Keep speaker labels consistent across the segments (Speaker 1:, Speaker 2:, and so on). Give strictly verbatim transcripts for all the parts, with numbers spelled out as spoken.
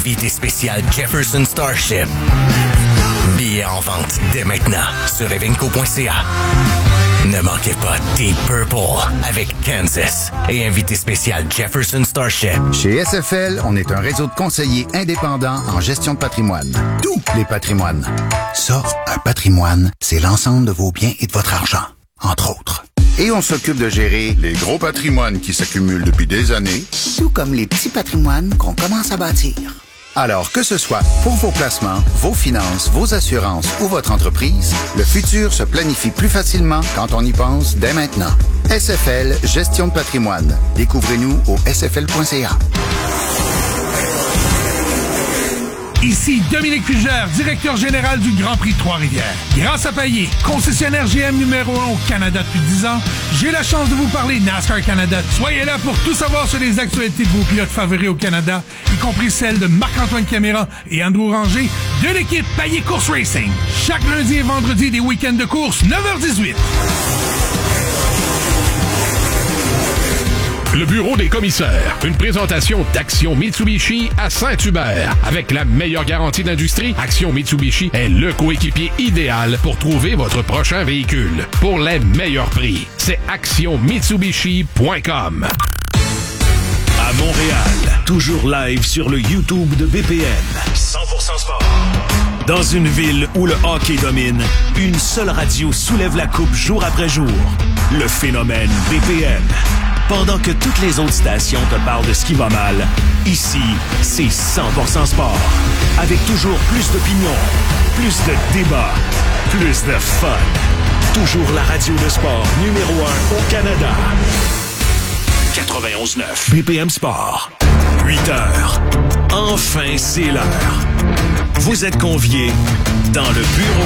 Speaker 1: invité spécial Jefferson Starship. Billets en vente dès maintenant sur evenco point c a. Ne manquez pas Deep Purple avec Kansas et invité spécial Jefferson Starship.
Speaker 2: Chez S F L, on est un réseau de conseillers indépendants en gestion de patrimoine. Tous les patrimoines. Ça, un patrimoine, c'est l'ensemble de vos biens et de votre argent, entre autres. Et on s'occupe de gérer les gros patrimoines qui s'accumulent depuis des années, tout comme les petits patrimoines qu'on commence à bâtir. Alors, que ce soit pour vos placements, vos finances, vos assurances ou votre entreprise, le futur se planifie plus facilement quand on y pense dès maintenant. S F L Gestion de patrimoine. Découvrez-nous au s f l point c a.
Speaker 3: Ici Dominique Fugère, directeur général du Grand Prix de Trois-Rivières. Grâce à Payet, concessionnaire G M numéro un au Canada depuis dix ans, j'ai la chance de vous parler NASCAR Canada. Soyez là pour tout savoir sur les actualités de vos pilotes favoris au Canada, y compris celles de Marc-Antoine Caméra et Andrew Ranger de l'équipe Payet Course Racing. Chaque lundi et vendredi des week-ends de course, neuf heures dix-huit.
Speaker 4: Le bureau des commissaires. Une présentation d'Action Mitsubishi à Saint-Hubert. Avec la meilleure garantie d'industrie, Action Mitsubishi est le coéquipier idéal pour trouver votre prochain véhicule. Pour les meilleurs prix, c'est action mitsubishi point com.
Speaker 5: À Montréal, toujours live sur le YouTube de B P M. cent pour cent sport. Dans une ville où le hockey domine, une seule radio soulève la coupe jour après jour. Le phénomène B P M. Pendant que toutes les autres stations te parlent de ce qui va mal, ici, c'est cent pour cent sport. Avec toujours plus d'opinions, plus de débats, plus de fun. Toujours la radio de sport numéro un au Canada. quatre-vingt-onze neuf B P M Sport. huit heures. Enfin, c'est l'heure. Vous êtes conviés dans le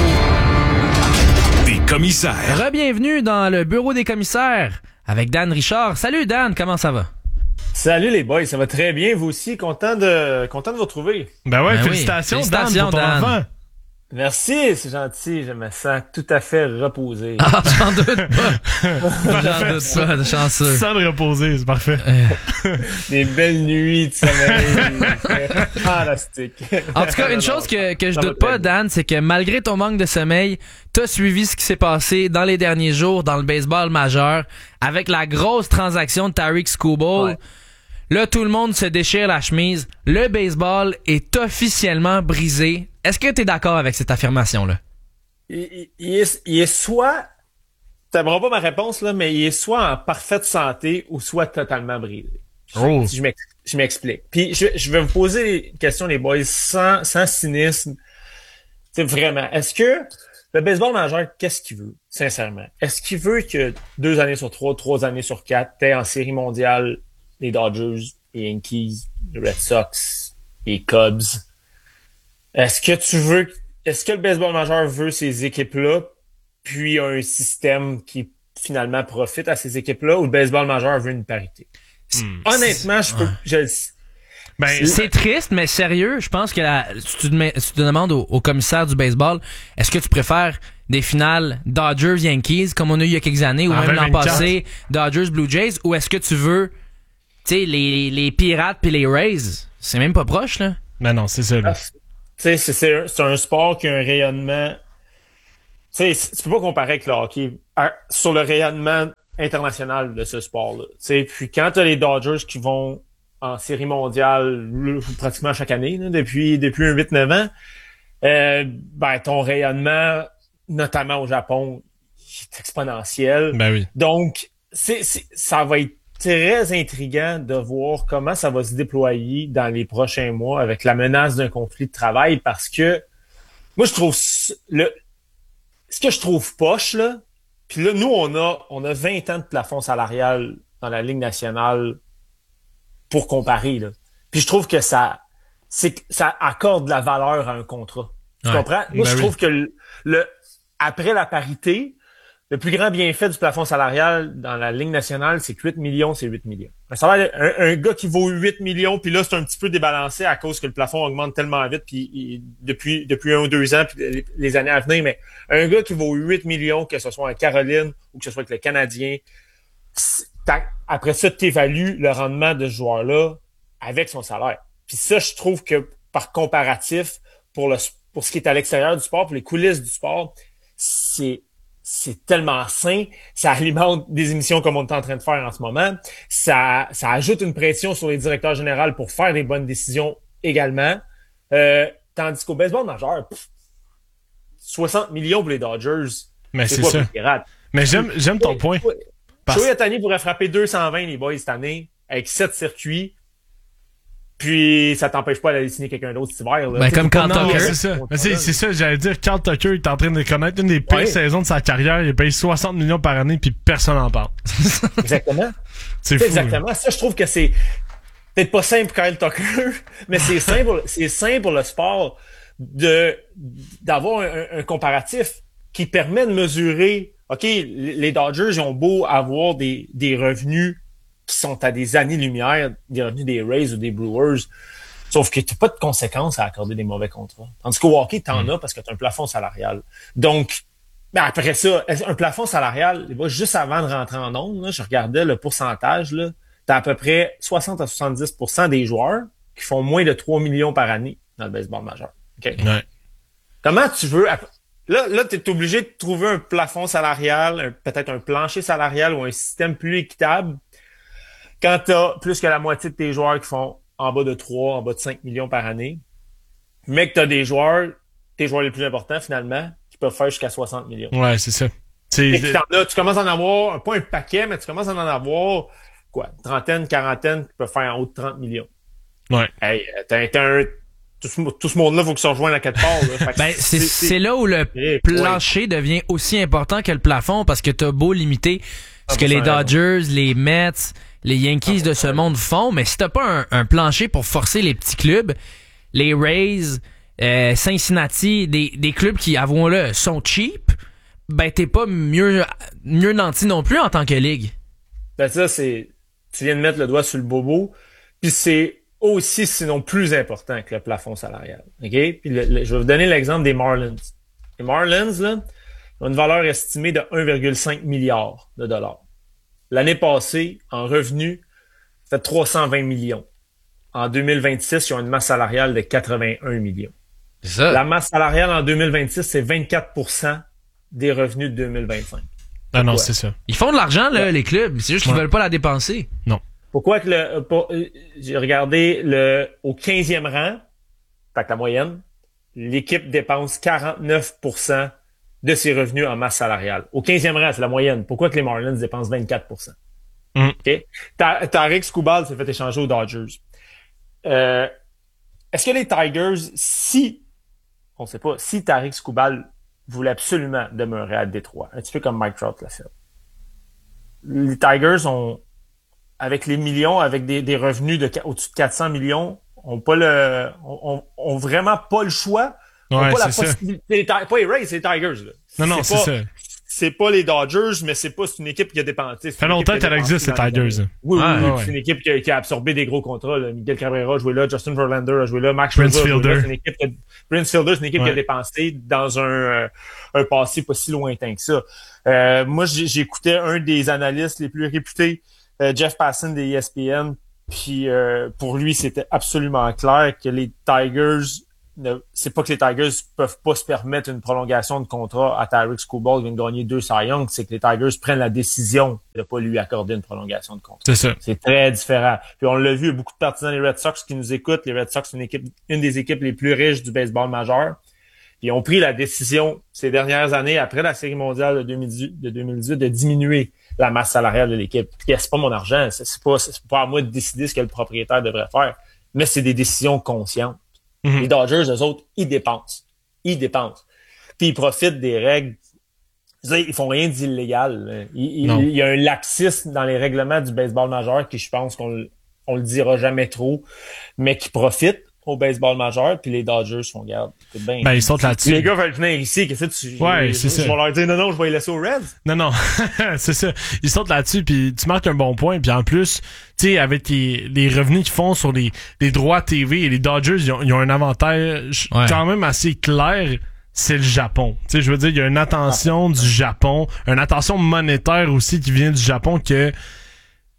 Speaker 5: bureau des commissaires.
Speaker 6: Re-bienvenue dans le bureau des commissaires avec Dan Richard. Salut Dan, comment ça va?
Speaker 7: Salut les boys, ça va très bien, vous aussi, content de content de vous retrouver.
Speaker 3: Ben ouais,
Speaker 6: ben
Speaker 3: félicitations,
Speaker 6: oui. félicitations
Speaker 3: Dan, pour ton
Speaker 6: Dan.
Speaker 3: enfant.
Speaker 7: Merci, c'est gentil, je me sens tout à fait reposé.
Speaker 6: Ah, j'en doute pas. J'en doute pas, chanceux.
Speaker 3: Sans de reposer, c'est parfait.
Speaker 6: Euh...
Speaker 7: Des belles nuits de sommeil. Fantastique.
Speaker 6: En tout cas, une chose que, que je doute pas, Dan, c'est que malgré ton manque de sommeil, t'as suivi ce qui s'est passé dans les derniers jours dans le baseball majeur avec la grosse transaction de Tarik Skubal. Ouais. Là, tout le monde se déchire la chemise. Le baseball est officiellement brisé. Est-ce que tu es d'accord avec cette affirmation-là?
Speaker 7: Il, il, il, est, il est soit... T'aimeras pas ma réponse, là, mais il est soit en parfaite santé ou soit totalement brisé.
Speaker 3: Oh.
Speaker 7: Je, je m'explique. Puis je, je vais vous poser une question, les boys, sans, sans cynisme. C'est vraiment, est-ce que le baseball majeur, qu'est-ce qu'il veut, sincèrement? Est-ce qu'il veut que deux années sur trois, trois années sur quatre, t'es en série mondiale les Dodgers, les Yankees, les Red Sox, les Cubs? Est-ce que tu veux, est-ce que le baseball majeur veut ces équipes-là, puis un système qui finalement profite à ces équipes-là, ou le baseball majeur veut une parité? Hmm. Honnêtement, je peux, ouais. je le sais.
Speaker 6: Ben, c'est, c'est triste, mais sérieux, je pense que la, si tu, te, si tu te demandes au, au commissaire du baseball, est-ce que tu préfères des finales Dodgers-Yankees, comme on a eu il y a quelques années, ou en même l'an passé, Dodgers-Blue Jays, ou est-ce que tu veux, tu sais, les, les Pirates puis les Rays? C'est même pas proche, là.
Speaker 3: Ben non, c'est ça, là.
Speaker 7: Ah, tu sais, c'est, c'est, un, c'est un sport qui a un rayonnement. Tu sais, tu peux pas comparer avec le hockey à, sur le rayonnement international de ce sport-là. Tu sais, puis quand t'as les Dodgers qui vont en série mondiale pratiquement chaque année, là, depuis depuis un huit neuf ans, euh, ben ton rayonnement, notamment au Japon, est exponentiel.
Speaker 3: Ben oui.
Speaker 7: Donc, c'est, c'est ça va être très intriguant de voir comment ça va se déployer dans les prochains mois avec la menace d'un conflit de travail, parce que moi je trouve le ce que je trouve poche là, puis là nous on a on a vingt ans de plafond salarial dans la Ligue nationale pour comparer là. Puis je trouve que ça c'est ça accorde de la valeur à un contrat. Tu ouais. comprends? Moi ben je oui. trouve que le, le après la parité, le plus grand bienfait du plafond salarial dans la Ligue nationale, c'est que huit millions, c'est huit millions. Un, salaire, un, un gars qui vaut huit millions, puis là, c'est un petit peu débalancé à cause que le plafond augmente tellement vite, puis il, depuis depuis un ou deux ans, puis les, les années à venir, mais un gars qui vaut huit millions, que ce soit en Caroline ou que ce soit avec le Canadien, après ça, tu évalues le rendement de ce joueur-là avec son salaire. Puis ça, je trouve que par comparatif pour le pour ce qui est à l'extérieur du sport, pour les coulisses du sport, c'est c'est tellement sain, ça alimente des émissions comme on est en train de faire en ce moment, ça ça ajoute une pression sur les directeurs généraux pour faire des bonnes décisions également. Euh, tandis qu'au baseball majeur, pff, soixante millions pour les Dodgers.
Speaker 8: Mais c'est,
Speaker 7: c'est
Speaker 8: ça.
Speaker 7: Pirate.
Speaker 8: Mais j'aime j'aime ton point.
Speaker 7: Parce... Shohei Ohtani pourrait frapper deux cent vingt les boys cette année avec sept circuits. Puis ça t'empêche pas d'aller signer quelqu'un d'autre cet hiver. Là.
Speaker 6: Ben, comme Carl Tucker.
Speaker 8: C'est ça. Mais c'est, c'est ça, j'allais dire, Carl Tucker est en train de connaître une des pires ouais. saisons de sa carrière. Il a payé soixante millions par année, puis personne n'en parle.
Speaker 7: Exactement.
Speaker 8: C'est, c'est fou.
Speaker 7: Exactement. Là. Ça, je trouve que c'est peut-être pas simple pour Kyle Tucker, mais c'est sain pour, c'est sain pour le sport de d'avoir un, un comparatif qui permet de mesurer. OK, les Dodgers, ils ont beau avoir des, des revenus qui sont à des années-lumière des revenus des Rays ou des Brewers. Sauf que t'as pas de conséquences à accorder des mauvais contrats. Tandis qu'au hockey, t'en mm. as parce que t'as un plafond salarial. Donc, ben après ça, un plafond salarial, juste avant de rentrer en ondes, là, je regardais le pourcentage, là, t'as à peu près soixante à soixante-dix pour cent des joueurs qui font moins de trois millions par année dans le baseball majeur. Okay?
Speaker 8: Ouais.
Speaker 7: Comment tu veux... Là, là, t'es obligé de trouver un plafond salarial, un, peut-être un plancher salarial ou un système plus équitable quand t'as plus que la moitié de tes joueurs qui font en bas de trois, en bas de cinq millions par année, mais que t'as des joueurs, tes joueurs les plus importants finalement, qui peuvent faire jusqu'à soixante millions.
Speaker 8: Ouais, c'est ça. C'est...
Speaker 7: Et t'en as, tu commences à en avoir, pas un paquet, mais tu commences à en avoir, quoi, une trentaine, quarantaine qui peuvent faire en haut de trente millions.
Speaker 8: Ouais.
Speaker 7: Hey, t'as, t'as un... Tout ce, tout ce monde-là, il faut qu'ils se rejoignent à quelque part. Là.
Speaker 6: Ben, c'est, c'est, c'est là où le c'est, plancher ouais. devient aussi important que le plafond parce que t'as beau limiter ce que les Dodgers, les Mets, les Yankees de ce monde font, mais si t'as pas un, un plancher pour forcer les petits clubs, les Rays, euh, Cincinnati, des, des clubs qui, avouons-le, sont cheap, ben t'es pas mieux, mieux nanti non plus en tant que ligue.
Speaker 7: Ben ça, c'est... Tu viens de mettre le doigt sur le bobo, puis c'est aussi, sinon plus important que le plafond salarial. OK? Puis le, le, je vais vous donner l'exemple des Marlins. Les Marlins, là, ont une valeur estimée de un virgule cinq milliard de dollars. L'année passée, en revenus, c'était trois cent vingt millions. En deux mille vingt-six, ils ont une masse salariale de quatre-vingt-un millions.
Speaker 6: C'est ça.
Speaker 7: La masse salariale en deux mille vingt-six, c'est vingt-quatre pour cent des revenus de deux mille vingt-cinq.
Speaker 8: Ah non, c'est ça.
Speaker 6: Ils font de l'argent, là, ouais. les clubs. C'est juste qu'ils
Speaker 8: ouais.
Speaker 6: veulent pas la dépenser.
Speaker 8: Non.
Speaker 7: Pourquoi que le, pour, j'ai regardé le, au quinzième rang, fait que la moyenne, l'équipe dépense quarante-neuf pour cent de ses revenus en masse salariale. Au quinzième rang, c'est la moyenne. Pourquoi que les Marlins dépensent vingt-quatre pour cent?
Speaker 8: Mm.
Speaker 7: OK? Ta- Tarik Skubal s'est fait échanger aux Dodgers. Euh, est-ce que les Tigers, si, on sait pas, si Tarik Skubal voulait absolument demeurer à Détroit, un petit peu comme Mike Trout l'a fait, les Tigers ont, avec les millions, avec des, des revenus de au-dessus de quatre cents millions, ont pas le, ont, ont vraiment pas le choix.
Speaker 8: Ouais,
Speaker 7: ont pas
Speaker 8: c'est
Speaker 7: la possibilité. Pas les Rays, c'est les Tigers, là.
Speaker 8: Non, non, c'est,
Speaker 7: c'est
Speaker 8: ça.
Speaker 7: C'est pas les Dodgers, mais c'est pas, c'est une équipe qui a dépensé.
Speaker 8: Ça fait longtemps qu'elle existe, les Tigers.
Speaker 7: Oui, oui,
Speaker 8: ah,
Speaker 7: oui.
Speaker 8: Ouais.
Speaker 7: C'est une équipe qui a, qui a absorbé des gros contrats, là. Miguel Cabrera a joué là, Justin Verlander a joué là, Max Scherzer a joué là. C'est une équipe qui a, Prince Fielder, c'est une équipe ouais. qui a dépensé dans un, euh, un passé pas si lointain que ça. Euh, moi, j'ai, j'écoutais un des analystes les plus réputés, euh, Jeff Passan des E S P N, puis euh, pour lui, c'était absolument clair que les Tigers, ne, c'est pas que les Tigers peuvent pas se permettre une prolongation de contrat à Tarik Skubal qui vient de gagner deux Cy Young, c'est que les Tigers prennent la décision de pas lui accorder une prolongation de contrat.
Speaker 8: C'est ça.
Speaker 7: C'est très différent. Puis on l'a vu, il y a beaucoup de partisans des Red Sox qui nous écoutent. Les Red Sox, c'est une équipe, une des équipes les plus riches du baseball majeur. Puis ils ont pris la décision ces dernières années, après la Série mondiale de deux mille dix-huit, de, deux mille dix-huit, de diminuer la masse salariale de l'équipe. Puis c'est pas mon argent, c'est, c'est pas, c'est pas à moi de décider ce que le propriétaire devrait faire, mais c'est des décisions conscientes. Mm-hmm. Les Dodgers, eux autres, ils dépensent. Ils dépensent. Puis ils profitent des règles. Ils font rien d'illégal. Il, il, il y a un laxisme dans les règlements du baseball majeur qui, je pense qu'on on le dira jamais trop, mais qui profitent au baseball majeur, puis les Dodgers font garde. C'est bien.
Speaker 8: Ben, ils sont là-dessus.
Speaker 7: Les gars veulent venir ici, qu'est-ce que tu...
Speaker 8: Ouais,
Speaker 7: je,
Speaker 8: c'est
Speaker 7: je,
Speaker 8: ça.
Speaker 7: Je vais leur dire, non, non, je vais les laisser aux Reds.
Speaker 8: Non, non, c'est ça. Ils sautent là-dessus, puis tu marques un bon point, puis en plus, tu sais, avec les, les revenus qu'ils font sur les, les droits T V, et les Dodgers, ils ont, ils ont un avantage ouais. quand même assez clair, c'est le Japon. Tu sais, je veux dire, il y a une attention du Japon, une attention monétaire aussi qui vient du Japon que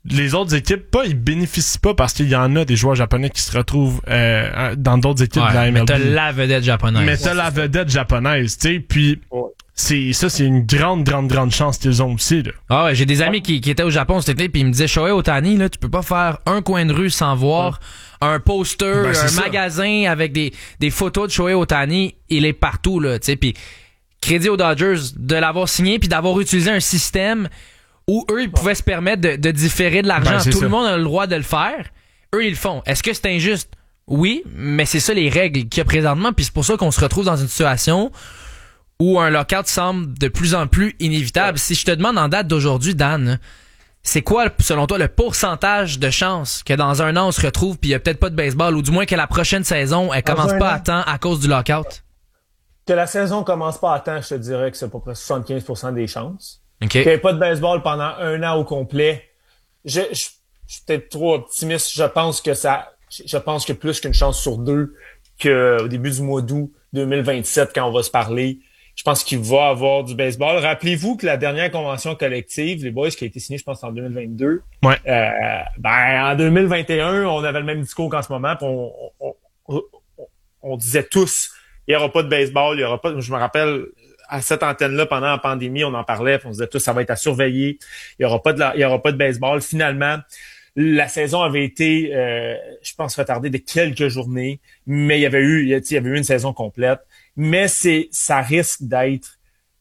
Speaker 8: les autres équipes, pas, ils bénéficient pas parce qu'il y en a des joueurs japonais qui se retrouvent euh, dans d'autres équipes
Speaker 6: ouais,
Speaker 8: de la M L B.
Speaker 6: Mais t'as la vedette japonaise.
Speaker 8: Mais t'as ouais, la vedette japonaise, tu sais, puis ouais. c'est ça, c'est une grande, grande, grande chance qu'ils ont aussi, là.
Speaker 6: Ah ouais, j'ai des amis qui, qui étaient au Japon cet été puis ils me disaient, Shohei Ohtani, là, tu peux pas faire un coin de rue sans voir ouais. un poster, ben, un ça. magasin avec des, des photos de Shohei Ohtani, il est partout, là, tu sais, puis crédit aux Dodgers de l'avoir signé puis d'avoir utilisé un système où eux, ils pouvaient se permettre de, de différer de l'argent. Ben, Tout ça. le monde a le droit de le faire. Eux, ils le font. Est-ce que c'est injuste? Oui, mais c'est ça les règles qu'il y a présentement, puis c'est pour ça qu'on se retrouve dans une situation où un lockout semble de plus en plus inévitable. Ouais. Si je te demande en date d'aujourd'hui, Dan, c'est quoi, selon toi, le pourcentage de chances que dans un an, on se retrouve puis il y a peut-être pas de baseball, ou du moins que la prochaine saison, elle commence pas à temps à cause du lockout?
Speaker 7: Que la saison commence pas à temps, je te dirais que c'est à peu près soixante-quinze pour cent des chances.
Speaker 6: Okay.
Speaker 7: Qu'il n'y ait pas de baseball pendant un an au complet. Je, je, je suis peut-être trop optimiste. Je pense que ça, je pense que plus qu'une chance sur deux qu'au début du mois d'août deux mille vingt-sept, quand on va se parler, je pense qu'il va avoir du baseball. Rappelez-vous que la dernière convention collective, les boys, qui a été signée, je pense, en deux mille vingt-deux.
Speaker 8: Ouais.
Speaker 7: Euh, ben, en deux mille vingt et un, on avait le même discours qu'en ce moment, puis on, on, on, on disait tous, il y aura pas de baseball, il y aura pas, je me rappelle, à cette antenne-là, pendant la pandémie, on en parlait, on se disait tous, ça va être à surveiller. Il y aura pas de la, il y aura pas de baseball. Finalement, la saison avait été, euh, je pense, retardée de quelques journées, mais il y avait eu, il y avait eu une saison complète. Mais c'est, ça risque d'être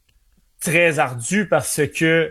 Speaker 7: très ardu parce que,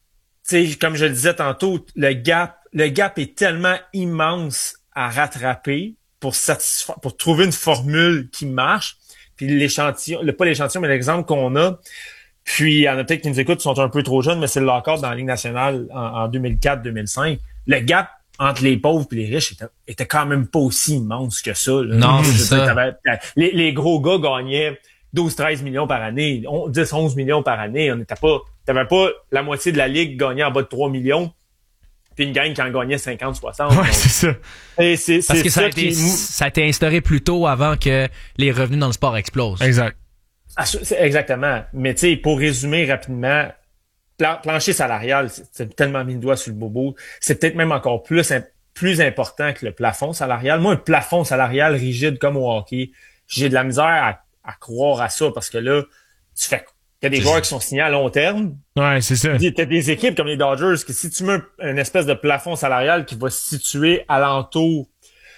Speaker 7: tu sais, comme je le disais tantôt, le gap, le gap est tellement immense à rattraper pour satisfaire, pour trouver une formule qui marche. Puis l'échantillon, le, pas l'échantillon, mais l'exemple qu'on a, puis il y en a peut-être qui nous écoutent qui sont un peu trop jeunes, mais c'est le lockout dans la Ligue nationale en, en deux mille quatre deux mille cinq. Le gap entre les pauvres et les riches était, était quand même pas aussi immense que ça. Là.
Speaker 6: Non, c'est ça.
Speaker 7: T'avais, les, les gros gars gagnaient douze treize millions par année, dix onze millions par année. On n'était pas, t'avais pas la moitié de la Ligue gagnait en bas de trois millions. Puis une gang qui en gagnait cinquante soixante.
Speaker 8: Ouais, donc, c'est ça.
Speaker 7: Et c'est,
Speaker 6: Parce
Speaker 7: c'est
Speaker 6: que ça,
Speaker 7: ça
Speaker 6: a été,
Speaker 7: qui...
Speaker 6: ça a été instauré plus tôt avant que les revenus dans le sport explosent.
Speaker 8: Exact.
Speaker 7: Ah, c'est, exactement. Mais tu sais, pour résumer rapidement, plan, plancher salarial, c'est, c'est tellement mis le doigt sur le bobo. C'est peut-être même encore plus, plus important que le plafond salarial. Moi, un plafond salarial rigide comme au hockey, j'ai de la misère à, à croire à ça parce que là, tu fais il y a des joueurs qui sont signés à long terme.
Speaker 8: Ouais, c'est ça.
Speaker 7: T'as des équipes comme les Dodgers que si tu mets une espèce de plafond salarial qui va se situer alentour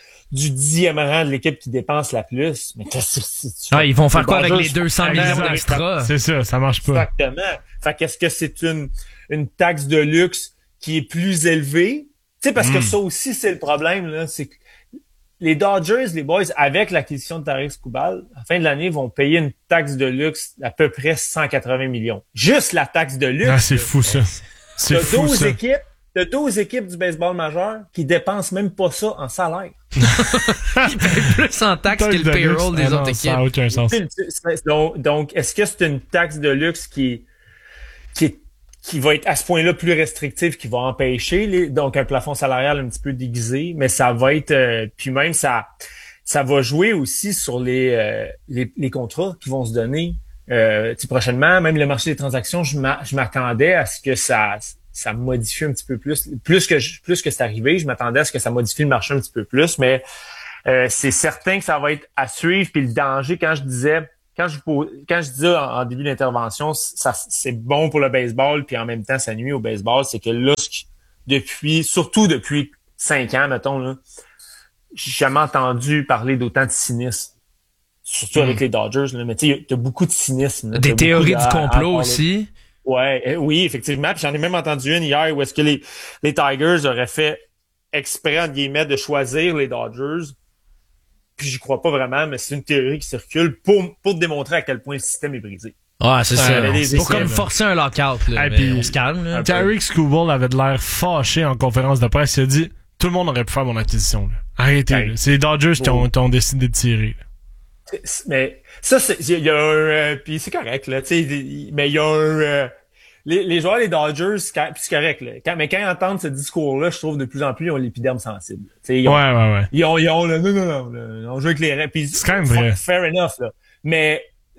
Speaker 7: du dixième rang de l'équipe qui dépense la plus, mais si, si tu
Speaker 6: ah, ils vont faire quoi
Speaker 7: Dodgers,
Speaker 6: avec les deux cents millions extra?
Speaker 8: C'est ça, ça marche pas.
Speaker 7: Exactement. Fait qu'est-ce que c'est une, une taxe de luxe qui est plus élevée? Tu sais, parce mm. que ça aussi, c'est le problème, là, c'est que les Dodgers, les boys, avec l'acquisition de Tarik Skubal, à la fin de l'année, vont payer une taxe de luxe d'à peu près cent quatre-vingts millions. Juste la taxe de luxe.
Speaker 8: Ah, c'est fou, ça. C'est
Speaker 7: t'as
Speaker 8: fou,
Speaker 7: douze
Speaker 8: ça.
Speaker 7: équipes, t'as douze équipes du baseball majeur qui dépensent même pas ça en salaire.
Speaker 6: Ils payent plus en taxe que le payroll des
Speaker 8: ah non,
Speaker 6: autres
Speaker 8: ça n'a
Speaker 6: équipes.
Speaker 8: aucun sens.
Speaker 7: Donc, donc, est-ce que c'est une taxe de luxe qui, qui est qui va être à ce point-là plus restrictif, qui va empêcher les, donc un plafond salarial un petit peu déguisé, mais ça va être euh, puis même ça ça va jouer aussi sur les euh, les, les contrats qui vont se donner euh, prochainement. Même le marché des transactions, je m'attendais à ce que ça ça modifie un petit peu plus plus que je, plus que c'est arrivé, je m'attendais à ce que ça modifie le marché un petit peu plus, mais euh, c'est certain que ça va être à suivre. Puis le danger, quand je disais Quand je, quand je disais en, en début d'intervention, ça, c'est bon pour le baseball, puis en même temps, ça nuit au baseball, c'est que là, depuis, surtout depuis cinq ans, mettons, là, j'ai jamais entendu parler d'autant de cynisme. Surtout mmh. avec les Dodgers, là. Mais tu sais, t'as beaucoup de cynisme. Là.
Speaker 6: Des
Speaker 7: t'as
Speaker 6: théories
Speaker 7: de,
Speaker 6: du complot
Speaker 7: à, à
Speaker 6: aussi.
Speaker 7: Ouais, euh, oui, effectivement. Puis j'en ai même entendu une hier où est-ce que les, les Tigers auraient fait exprès, entre guillemets, de choisir les Dodgers. Puis j'y crois pas vraiment, mais c'est une théorie qui circule pour, pour te démontrer à quel point le système est brisé.
Speaker 6: Ah, c'est ça.
Speaker 7: Euh,
Speaker 6: c'est pour comme forcer un lockout, là.
Speaker 8: Et puis,
Speaker 6: on se calme, là.
Speaker 8: Tarik Skubal avait de l'air fâché en conférence de presse. Il a dit, tout le monde aurait pu faire mon acquisition, là. Arrêtez, hey. là. C'est les Dodgers oh. qui, ont, qui ont décidé de tirer, là.
Speaker 7: Mais, ça, il y a un, euh, puis c'est correct, là, tu sais, mais il y a un, euh, les, les joueurs des Dodgers, c'est correct, là. Quand, mais quand ils entendent ce discours-là, je trouve de plus en plus, ils ont l'épiderme sensible. Ils ont,
Speaker 8: ouais, ouais, ouais.
Speaker 7: Ils ont, ils ont le, non, non, non, non, on joue avec les rêves.
Speaker 8: C'est quand même vrai.
Speaker 7: Fair enough, là. Mais,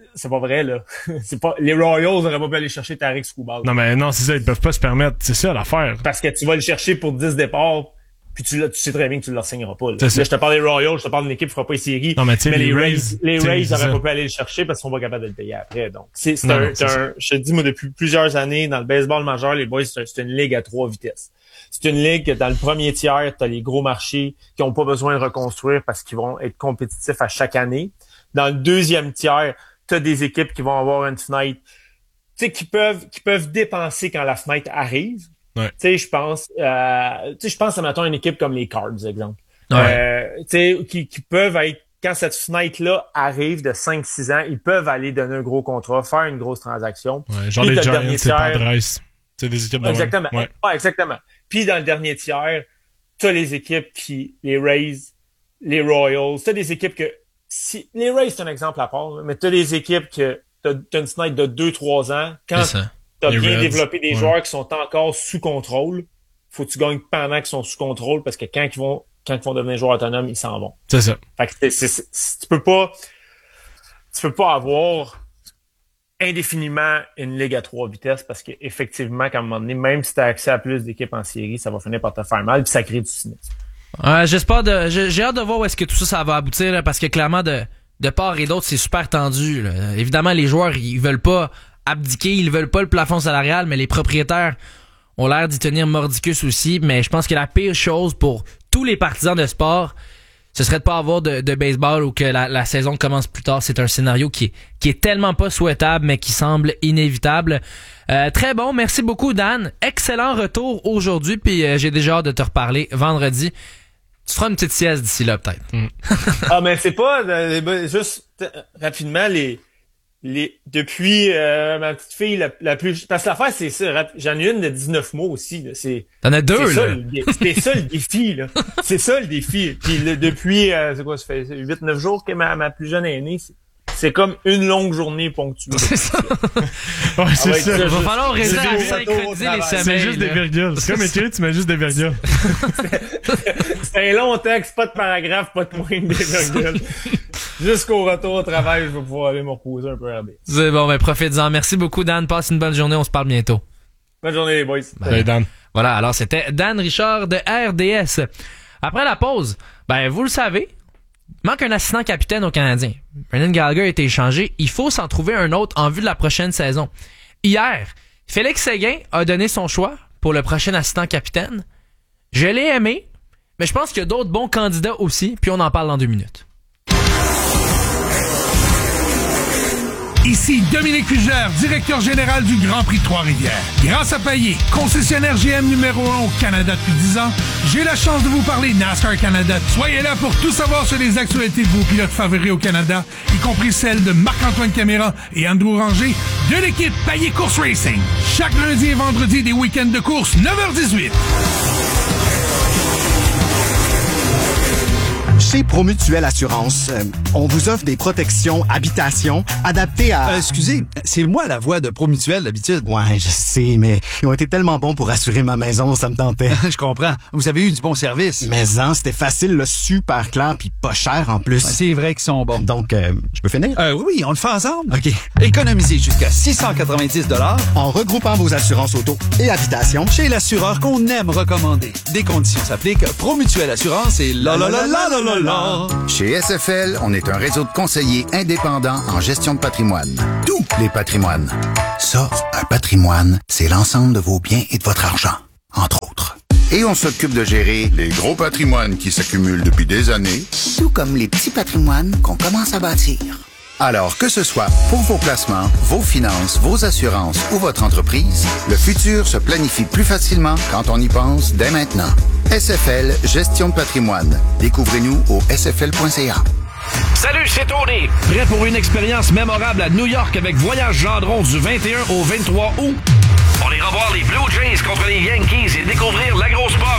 Speaker 7: c'est pas vrai, là. c'est pas, les Royals n'auraient pas pu aller chercher Tarik Skubal.
Speaker 8: Non, mais non, c'est ça, ils peuvent pas se permettre. C'est ça l'affaire.
Speaker 7: Parce que tu vas le chercher pour dix départs, puis tu, tu sais très bien que tu ne le signeras pas. Là.
Speaker 8: Là,
Speaker 7: je te parle des Royals, je te parle d'une équipe qui fera pas les séries.
Speaker 8: Non, mais,
Speaker 7: mais les, les Rays,
Speaker 8: Rays
Speaker 7: les Rays n'auraient
Speaker 8: ça.
Speaker 7: pas pu aller le chercher parce qu'on va pas capable de le payer après. Donc, c'est, c'est
Speaker 8: non,
Speaker 7: un,
Speaker 8: non, c'est
Speaker 7: un je te dis, moi, depuis plusieurs années, dans le baseball majeur, les boys, c'est, un, c'est une ligue à trois vitesses. C'est une ligue que dans le premier tiers, tu as les gros marchés qui ont pas besoin de reconstruire parce qu'ils vont être compétitifs à chaque année. Dans le deuxième tiers, tu as des équipes qui vont avoir une fenêtre, tu sais, qui peuvent, qui peuvent dépenser quand la fenêtre arrive.
Speaker 8: Ouais.
Speaker 7: Tu sais, je pense, euh, tu sais, je pense à mettons une équipe comme les Cards, exemple.
Speaker 6: Ouais.
Speaker 7: Euh, tu sais, qui, qui peuvent être, quand cette fenêtre-là arrive de cinq six ans, ils peuvent aller donner un gros contrat, faire une grosse transaction.
Speaker 8: Ouais, genre
Speaker 7: Puis
Speaker 8: les
Speaker 7: t'as le
Speaker 8: Giants,
Speaker 7: dernier
Speaker 8: c'est
Speaker 7: tiers-
Speaker 8: Padres. C'est des équipes de
Speaker 7: Exactement.
Speaker 8: même. Ouais.
Speaker 7: Ouais, exactement. Puis dans le dernier tiers, t'as les équipes qui, les Rays, les Royals, t'as des équipes que, si, les Rays c'est un exemple à part, là, mais t'as des équipes que t'as, t'as une fenêtre de deux trois ans, quand t'as
Speaker 8: Les
Speaker 7: bien
Speaker 8: Reds,
Speaker 7: développé des
Speaker 8: ouais.
Speaker 7: joueurs qui sont encore sous contrôle, faut que tu gagnes pendant qu'ils sont sous contrôle parce que quand ils vont, quand ils vont devenir joueurs autonomes, ils s'en vont.
Speaker 8: C'est ça.
Speaker 7: Fait que c'est, c'est, c'est, tu peux pas, tu peux pas avoir indéfiniment une ligue à trois vitesses parce qu'effectivement, qu'à un moment donné, même si tu as accès à plus d'équipes en série, ça va finir par te faire mal puis ça crée du cynisme.
Speaker 6: Ouais, j'espère de, j'ai, j'ai hâte de voir où est-ce que tout ça, ça va aboutir, là, parce que clairement, de, de part et d'autre, c'est super tendu, là. Évidemment, les joueurs, ils veulent pas abdiquer, ils veulent pas le plafond salarial, mais les propriétaires ont l'air d'y tenir mordicus aussi. Mais je pense que la pire chose pour tous les partisans de sport, ce serait de pas avoir de, de baseball ou que la, la saison commence plus tard. C'est un scénario qui est, qui est tellement pas souhaitable, mais qui semble inévitable. Euh, très bon. Merci beaucoup, Dan. Excellent retour aujourd'hui, puis euh, j'ai déjà hâte de te reparler vendredi. Tu feras une petite sieste d'ici là, peut-être.
Speaker 8: Mm.
Speaker 7: Ah, mais c'est pas, euh, juste, euh, rapidement, les, les, depuis, euh, ma petite fille, la, la plus, parce que l'affaire, c'est ça, rap- j'en ai une de dix-neuf mois aussi, là, c'est,
Speaker 6: T'en as deux,
Speaker 7: c'est ça,
Speaker 6: là.
Speaker 7: le dé- c'était ça le défi, là. C'est ça le défi. Puis le- depuis, euh, c'est quoi, ça fait huit neuf jours que ma, ma plus jeune est née, c'est, c'est comme une longue journée ponctuelle.
Speaker 6: C'est ça.
Speaker 8: Ouais, c'est
Speaker 7: Ah ouais,
Speaker 8: ça.
Speaker 7: ça,
Speaker 6: Il va
Speaker 7: juste-
Speaker 6: falloir
Speaker 7: c'est
Speaker 6: réussir à
Speaker 7: des
Speaker 6: synchroniser
Speaker 7: retours au
Speaker 6: les
Speaker 7: travail.
Speaker 6: semaines.
Speaker 8: C'est juste des
Speaker 6: là.
Speaker 8: virgules. C'est comme écrit, tu mets juste des virgules.
Speaker 7: C'est un long texte, pas de paragraphe, pas de moindre des virgules. Jusqu'au retour au travail, je vais pouvoir aller me reposer un peu à R D.
Speaker 6: C'est bon, ben profites-en. Merci beaucoup, Dan. Passe une bonne journée. On se parle bientôt.
Speaker 7: Bonne journée, les boys.
Speaker 6: Ben,
Speaker 8: Hey, Dan.
Speaker 6: Voilà, alors c'était Dan Richard de R D S. Après la pause, ben vous le savez, il manque un assistant capitaine au Canadien. Brendan Gallagher a été échangé. Il faut s'en trouver un autre en vue de la prochaine saison. Hier, Félix Séguin a donné son choix pour le prochain assistant capitaine. Je l'ai aimé, mais je pense qu'il y a d'autres bons candidats aussi, puis on en parle dans deux minutes.
Speaker 3: Ici Dominique Fugère, directeur général du Grand Prix de Trois-Rivières. Grâce à Payet, concessionnaire G M numéro un au Canada depuis dix ans, j'ai la chance de vous parler NASCAR Canada. Soyez là pour tout savoir sur les actualités de vos pilotes favoris au Canada, y compris celles de Marc-Antoine Caméra et Andrew Ranger de l'équipe Payet Course Racing. Chaque lundi et vendredi des week-ends de course, neuf heures dix-huit.
Speaker 9: Chez Promutuelle Assurance, euh, on vous offre des protections habitation adaptées à...
Speaker 10: Euh, excusez, c'est moi la voix de Promutuelle d'habitude.
Speaker 9: Ouais, je sais, mais ils ont été tellement bons pour assurer ma maison, ça me tentait.
Speaker 10: Je comprends. Vous avez eu du bon service.
Speaker 9: Mais hein, c'était facile, là, super clair, puis pas cher en plus.
Speaker 10: Ouais, c'est vrai qu'ils sont bons.
Speaker 9: Donc, euh, je peux finir?
Speaker 10: Euh, oui, oui, on le fait ensemble.
Speaker 9: OK.
Speaker 10: Économisez jusqu'à six cent quatre-vingt-dix dollars
Speaker 9: En regroupant vos assurances auto et habitation,
Speaker 10: chez l'assureur qu'on aime recommander. Des conditions s'appliquent. Promutuelle Assurance et la la la la la la la.
Speaker 2: Chez S F L, on est un réseau de conseillers indépendants en gestion de patrimoine. Tous les patrimoines. Ça, un patrimoine, c'est l'ensemble de vos biens et de votre argent, entre autres. Et on s'occupe de gérer les gros patrimoines qui s'accumulent depuis des années, tout comme les petits patrimoines qu'on commence à bâtir. Alors, que ce soit pour vos placements, vos finances, vos assurances ou votre entreprise, le futur se planifie plus facilement quand on y pense dès maintenant. S F L Gestion de patrimoine. Découvrez-nous au s f l point c a.
Speaker 11: Salut, c'est Tony. Prêt pour une expérience mémorable à New York avec Voyage Gendron du vingt et un au vingt-trois août? On ira voir les Blue Jays contre les Yankees et découvrir la grosse pomme. Le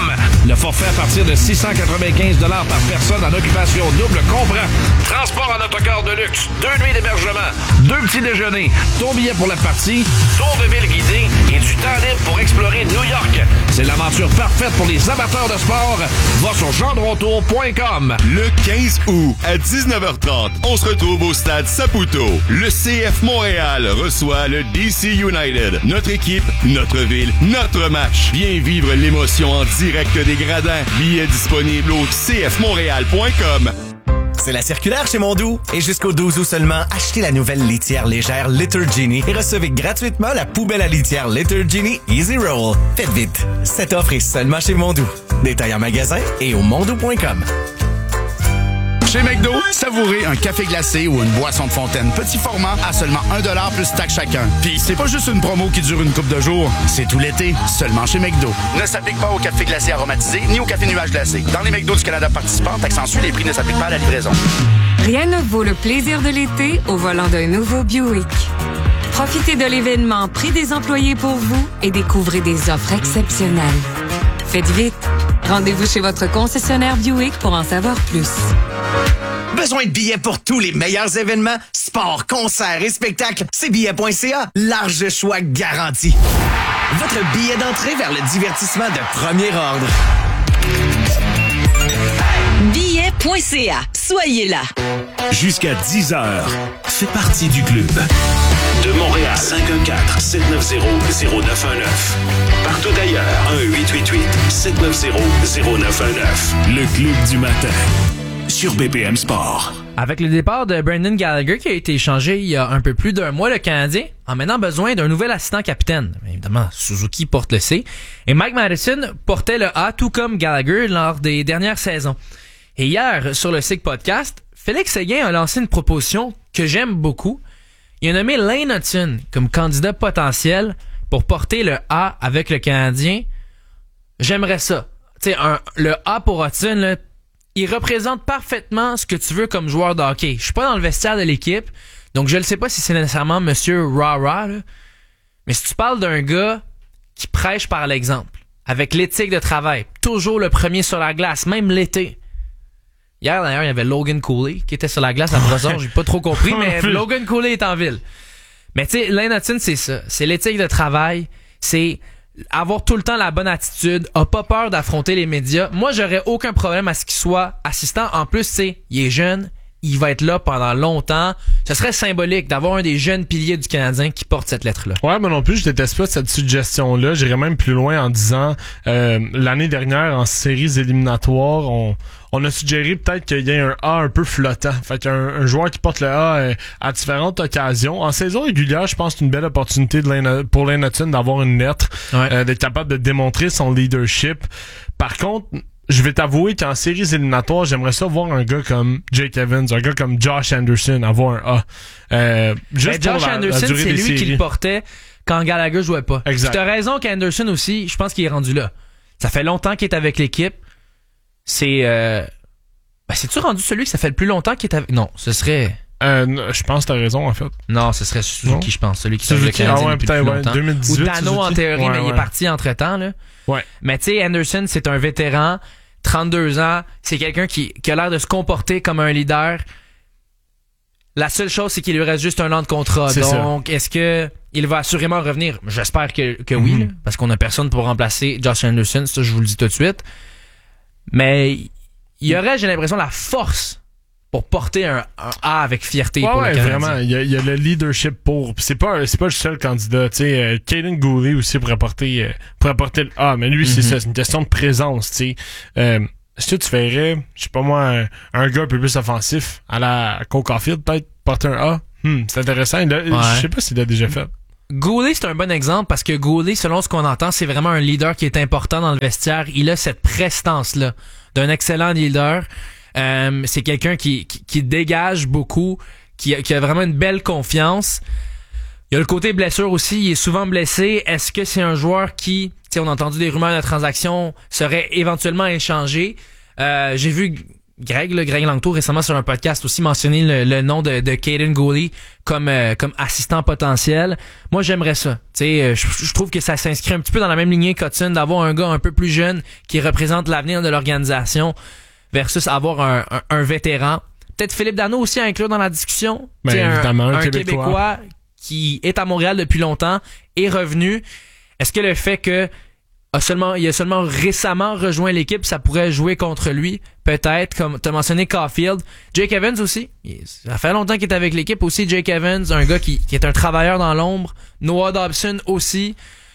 Speaker 11: Le forfait à partir de six cent quatre-vingt-quinze dollars par personne en occupation double comprend transport en autocar de luxe, deux nuits d'hébergement, deux petits déjeuners, ton billet pour la partie, tour de ville guidé et du temps libre pour explorer New York. C'est l'aventure parfaite pour les amateurs de sport. Va sur gendrontour point com.
Speaker 12: Le quinze août à dix-neuf heures trente, on se retrouve au stade Saputo. Le C F Montréal reçoit le D C United. Notre équipe, notre ville, notre match. Viens vivre l'émotion en direct des gradins. Billets disponibles au c f montréal point com.
Speaker 1: C'est la circulaire chez Mondou. Et jusqu'au douze août seulement, achetez la nouvelle litière légère Litter Genie et recevez gratuitement la poubelle à litière Litter Genie Easy Roll. Faites vite. Cette offre est seulement chez Mondou. Détail en magasin et au mondou point com.
Speaker 2: Chez McDo, savourez un café glacé ou une boisson de fontaine petit format à seulement un dollar plus taxe chacun. Puis c'est pas juste une promo qui dure une couple de jours, c'est tout l'été, seulement chez McDo. Ne s'applique pas au café glacé aromatisé ni au café nuage glacé. Dans les McDo du Canada participants, taxe en suit, les prix ne s'appliquent pas à la livraison.
Speaker 13: Rien ne vaut le plaisir de l'été au volant d'un nouveau Buick. Profitez de l'événement Prix des employés pour vous et découvrez des offres exceptionnelles. Faites vite. Rendez-vous chez votre concessionnaire Buick pour en savoir plus.
Speaker 1: Besoin de billets pour tous les meilleurs événements, sports, concerts et spectacles? C'est billets point c a. Large choix garanti. Votre billet d'entrée vers le divertissement de premier ordre.
Speaker 14: billets point c a. Soyez là.
Speaker 5: Jusqu'à dix heures, fais partie du club. De Montréal, cinq un quatre, sept neuf zéro, zéro neuf un neuf. Partout ailleurs, un huit huit huit, sept neuf zéro, zéro neuf un neuf. Le club du matin, sur B P M Sport.
Speaker 6: Avec le départ de Brendan Gallagher qui a été échangé il y a un peu plus d'un mois, le Canadien a maintenant besoin d'un nouvel assistant capitaine. Évidemment, Suzuki porte le C. Et Mike Matheson portait le A, tout comme Gallagher lors des dernières saisons. Et hier, sur le S I G Podcast, Félix Séguin a lancé une proposition que j'aime beaucoup. Il a nommé Lane Hutson comme candidat potentiel pour porter le A avec le Canadien. J'aimerais ça. Tu sais, le A pour Hutson, là, il représente parfaitement ce que tu veux comme joueur de hockey. Je suis pas dans le vestiaire de l'équipe, donc je ne sais pas si c'est nécessairement Monsieur Rah-Rah, là. Mais si tu parles d'un gars qui prêche par l'exemple, avec l'éthique de travail, toujours le premier sur la glace, même l'été. Hier, d'ailleurs, il y avait Logan Cooley qui était sur la glace à Brossard. J'ai pas trop compris, mais Logan Cooley est en ville. Mais tu sais, Lane Hutson, c'est ça. C'est l'éthique de travail. C'est avoir tout le temps la bonne attitude. A pas peur d'affronter les médias. Moi, j'aurais aucun problème à ce qu'il soit assistant. En plus, tu sais, il est jeune. Il va être là pendant longtemps. Ce serait symbolique d'avoir un des jeunes piliers du Canadien qui porte cette lettre-là.
Speaker 8: Ouais, mais non plus, je déteste pas cette suggestion-là. J'irais même plus loin en disant, euh, l'année dernière, en séries éliminatoires, on, on a suggéré peut-être qu'il y ait un A un peu flottant. Fait qu'un un joueur qui porte le A euh, à différentes occasions. En saison régulière, je pense que c'est une belle opportunité de Lane, pour Lane Hutson d'avoir une lettre, ouais. euh, d'être capable de démontrer son leadership. Par contre, je vais t'avouer qu'en séries éliminatoires, j'aimerais ça voir un gars comme Jake Evans, un gars comme Josh Anderson avoir un A. Euh, juste
Speaker 6: Josh
Speaker 8: la,
Speaker 6: Anderson,
Speaker 8: la
Speaker 6: c'est lui
Speaker 8: séries.
Speaker 6: qui le portait quand Gallagher jouait pas.
Speaker 8: Exact.
Speaker 6: Tu as raison qu'Anderson aussi, je pense qu'il est rendu là. Ça fait longtemps qu'il est avec l'équipe. C'est... Euh... Ben, c'est-tu rendu celui que ça fait le plus longtemps qu'il est avec... Non, ce serait...
Speaker 8: Euh, je pense que t'as raison, en fait.
Speaker 6: Non, ce serait Suzuki, non. je pense. Celui qui est
Speaker 8: Suzuki,
Speaker 6: avec le Canadien
Speaker 8: ah ouais,
Speaker 6: depuis le plus
Speaker 8: ouais,
Speaker 6: longtemps.
Speaker 8: deux mille dix-huit,
Speaker 6: Ou Dano,
Speaker 8: Suzuki.
Speaker 6: en théorie,
Speaker 8: ouais,
Speaker 6: mais
Speaker 8: ouais.
Speaker 6: il est parti entre-temps, là.
Speaker 8: Ouais.
Speaker 6: Mais tu sais, Anderson, c'est un vétéran, trente-deux ans. C'est quelqu'un qui, qui a l'air de se comporter comme un leader. La seule chose, c'est qu'il lui reste juste un an de contrat.
Speaker 8: C'est
Speaker 6: Donc,
Speaker 8: ça.
Speaker 6: est-ce que il va assurément revenir? J'espère que, que oui,
Speaker 8: Mm-hmm.
Speaker 6: là, parce qu'on a personne pour remplacer Josh Anderson. Ça, je vous le dis tout de suite. Mais il y aurait, j'ai l'impression, la force pour porter un, un A avec fierté
Speaker 8: ouais,
Speaker 6: pour
Speaker 8: ouais,
Speaker 6: le Canadien.
Speaker 8: vraiment. Il y, a, il y a le leadership pour. Pis c'est pas, c'est pas le seul candidat. Tu sais, euh, Caden Goulet aussi pourrait porter, euh, pourrait porter le A. Mais lui, mm-hmm. c'est ça. C'est une question de présence. Tu sais. Euh, est-ce que tu ferais, je sais pas moi, un, un gars un peu plus offensif à la Cole Caulfield, peut-être porter un A? Hmm, c'est intéressant. Il a,
Speaker 6: ouais.
Speaker 8: Je sais pas s'il l'a déjà fait.
Speaker 6: Goulet, c'est un bon exemple parce que Goulet, selon ce qu'on entend, c'est vraiment un leader qui est important dans le vestiaire. Il a cette prestance-là d'un excellent leader. Euh, c'est quelqu'un qui, qui, qui dégage beaucoup, qui a, qui a vraiment une belle confiance. Il y a le côté blessure aussi, il est souvent blessé. Est-ce que c'est un joueur qui, tu sais, on a entendu des rumeurs de transaction, serait éventuellement échangé? Euh, j'ai vu Greg, le Greg Langto, récemment sur un podcast aussi mentionné le, le nom de, de Caden Gooley comme euh, comme assistant potentiel. Moi, j'aimerais ça. Tu sais, je, je trouve que ça s'inscrit un petit peu dans la même lignée qu'Hudson, d'avoir un gars un peu plus jeune qui représente l'avenir de l'organisation versus avoir un, un, un vétéran. Peut-être Philippe Danault aussi à inclure dans la discussion.
Speaker 8: Ben, évidemment,
Speaker 6: un,
Speaker 8: un
Speaker 6: un
Speaker 8: Québécois.
Speaker 6: Québécois qui est à Montréal depuis longtemps, est revenu. Est-ce que le fait que a seulement, il a seulement récemment rejoint l'équipe, ça pourrait jouer contre lui? Peut-être, comme tu as mentionné Caulfield. Jake Evans aussi. Ça fait longtemps qu'il est avec l'équipe aussi, Jake Evans, un gars qui, qui est un travailleur dans l'ombre. Noah Dobson aussi.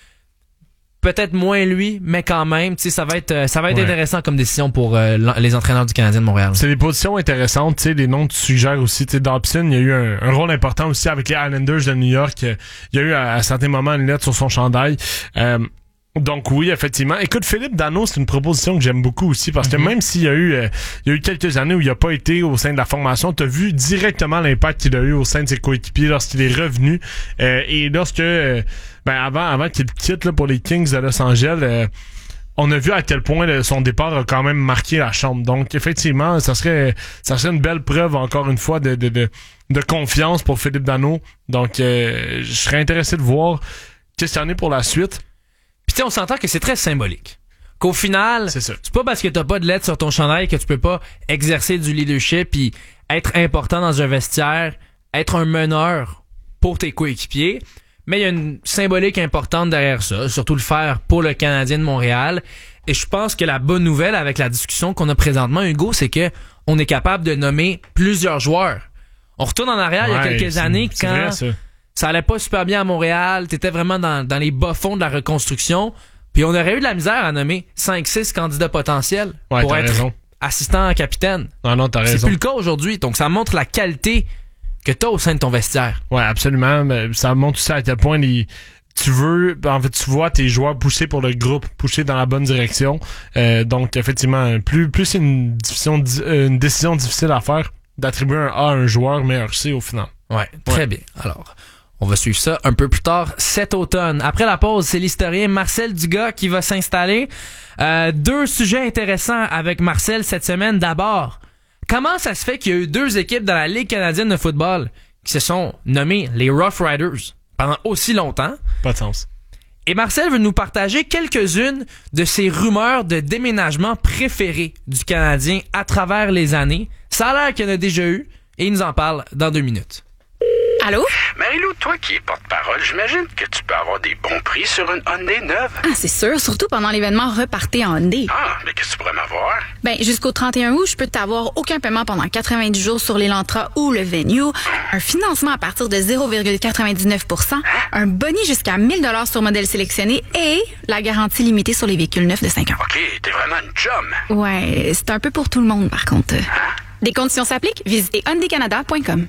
Speaker 6: Peut-être moins lui, mais quand même, tu sais, ça va être, ça va être ouais. intéressant comme décision pour euh, les entraîneurs du Canadien de Montréal.
Speaker 8: C'est des positions intéressantes, tu sais, les noms que tu suggères aussi. Tu sais, Dobson, il y a eu un, un rôle important aussi avec les Islanders de New York. Il y a eu à, à certains moments une lettre sur son chandail. Euh, Donc oui, effectivement. Écoute, Philippe Danault, c'est une proposition que j'aime beaucoup aussi parce que mm-hmm. même s'il y a eu euh, il y a eu quelques années où il a pas été au sein de la formation, tu as vu directement l'impact qu'il a eu au sein de ses coéquipiers lorsqu'il est revenu euh, et lorsque euh, ben avant avant qu'il quitte là, pour les Kings de Los Angeles, euh, on a vu à quel point là, son départ a quand même marqué la chambre. Donc effectivement, ça serait ça serait une belle preuve encore une fois de de de, de confiance pour Philippe Danault. Donc euh, je serais intéressé de voir qu'est-ce qu'il y en est pour la suite.
Speaker 6: Puis tu sais, on s'entend que c'est très symbolique. Qu'au final,
Speaker 8: c'est,
Speaker 6: c'est pas parce que t'as pas de lettre sur ton chandail que tu peux pas exercer du leadership puis être important dans un vestiaire, être un meneur pour tes coéquipiers. Mais il y a une symbolique importante derrière ça, surtout le faire pour le Canadien de Montréal. Et je pense que la bonne nouvelle avec la discussion qu'on a présentement, Hugo, c'est que on est capable de nommer plusieurs joueurs. On retourne en arrière ouais, il y a quelques c'est, années
Speaker 8: c'est
Speaker 6: quand...
Speaker 8: vrai, ça.
Speaker 6: Ça allait pas super bien à Montréal. T'étais vraiment dans, dans les bas-fonds de la reconstruction. Puis on aurait eu de la misère à nommer cinq six candidats potentiels
Speaker 8: ouais,
Speaker 6: pour être
Speaker 8: raison.
Speaker 6: assistant capitaine.
Speaker 8: Non, non, t'as raison.
Speaker 6: C'est plus le cas aujourd'hui. Donc ça montre la qualité que t'as au sein de ton vestiaire.
Speaker 8: Ouais, absolument. Mais ça montre aussi à quel point les... tu veux, en fait, tu vois tes joueurs pousser pour le groupe, pousser dans la bonne direction. Euh, donc effectivement, plus, plus c'est une, décision, une décision difficile à faire d'attribuer un A à un joueur, mais un C au final.
Speaker 6: Ouais, très ouais. bien. Alors... on va suivre ça un peu plus tard cet automne. Après la pause, c'est l'historien Marcel Dugas qui va s'installer. Euh, deux sujets intéressants avec Marcel cette semaine. D'abord, comment ça se fait qu'il y a eu deux équipes dans la Ligue canadienne de football qui se sont nommées les Rough Riders pendant aussi longtemps?
Speaker 8: Pas de sens.
Speaker 6: Et Marcel veut nous partager quelques-unes de ses rumeurs de déménagement préférées du Canadien à travers les années. Ça a l'air qu'il y en a déjà eu et il nous en parle dans deux minutes.
Speaker 15: Allô?
Speaker 16: Marie-Lou, toi qui es porte-parole, j'imagine que tu peux avoir des bons prix sur une Hyundai neuve.
Speaker 15: Ah, c'est sûr, surtout pendant l'événement Repartez en Hyundai.
Speaker 16: Ah, mais qu'est-ce que tu pourrais m'avoir?
Speaker 15: Ben, jusqu'au trente et un août, je peux t'avoir aucun paiement pendant quatre-vingt-dix jours sur l'Elantra ou le Venue, un financement à partir de zéro virgule quatre-vingt-dix-neuf pour cent, un boni jusqu'à mille dollars sur modèle sélectionné et la garantie limitée sur les véhicules neufs de cinq ans.
Speaker 16: OK, t'es vraiment une chum.
Speaker 15: Ouais, c'est un peu pour tout le monde, par contre. Hein? Des conditions s'appliquent, visitez hyundai canada point com.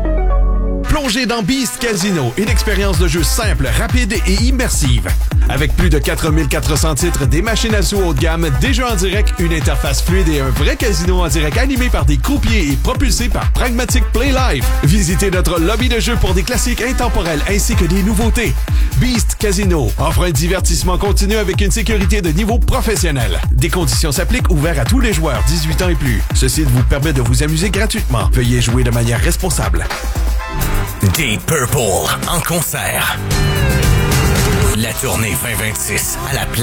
Speaker 17: Plongez dans Beast Casino, une expérience de jeu simple, rapide et immersive. Avec plus de quatre mille quatre cents titres, des machines à sous haut de gamme, des jeux en direct, une interface fluide et un vrai casino en direct animé par des croupiers et propulsé par Pragmatic Play Live. Visitez notre lobby de jeu pour des classiques intemporels ainsi que des nouveautés. Beast Casino offre un divertissement continu avec une sécurité de niveau professionnel. Des conditions s'appliquent, ouverts à tous les joueurs dix-huit ans et plus. Ceci vous permet de vous amuser gratuitement. Veuillez jouer de manière responsable.
Speaker 1: Deep Purple en concert. La tournée vingt vingt-six à la place.